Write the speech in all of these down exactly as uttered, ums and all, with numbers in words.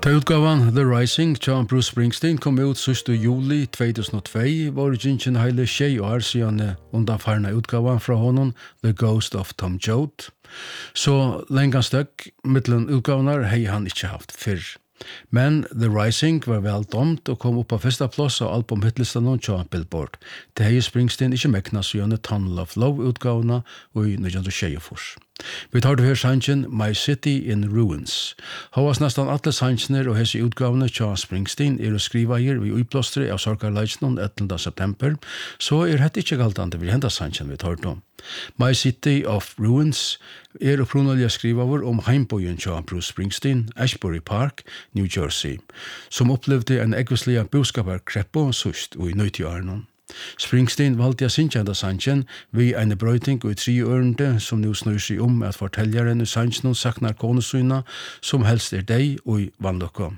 Ta utgavan The Rising tja Bruce Springsteen kom ut sørste juli tjugohundratvå var gynnsjen heile tjei år siden undanfarna utgavan fra honom The Ghost of Tom Joad. Så lengan støkk mittlen utgavanar hei han ikkje haft fyrr. Men The Rising var vel domt og kom upp på første plass av albumhitlistan og tja Billboard. Det hei Springsteen ikkje mekna siden Tunnel of Love utgavana og i nitjan tjuetre. Vi tar det her sangen My City in Ruins. Havas nestan alle sangener og hese utgavene tja Springsteen er å skriva her vi uiplåstre av Sorkarleitsnon ellevte september, så er hette ikkje galtande vi henda sangen vi tar det. My City of Ruins er opprunalig skriva vår om heimbojen tja Bruce Springsteen, Ashbury Park, New Jersey, som opplevde en egvislega boskaparkreppo sust og i nøytiarnon. Springsteen valgte å synge enda sangen vi en brøyting og i tre ørende som nå snur seg om at fortelleren i sangen saknar konesyna som helst er deg og i vannlokka.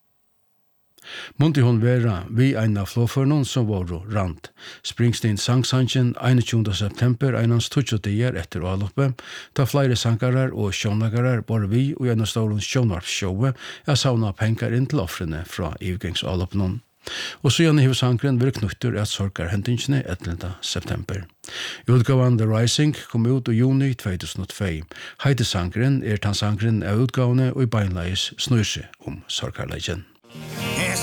Månte hon vera vi en av flåførnen som var rand. Springsteen sang sangen einogtjúgunda september einans tutsjo dier etter avloppe, da flere sangarar og sjånagarar var vi og en av stålen sjånvarpssjåe er savna penger inn til offrene fra ivgengsavloppen. Og så gjerne hivsangren vil knutter at sorgar hendingsene ellevte september. Utgavan The Rising kom ut i juni tjugohundratvå. Heidesangren er tansangren av utgavene og i beinleis snurse om sorgarleggen.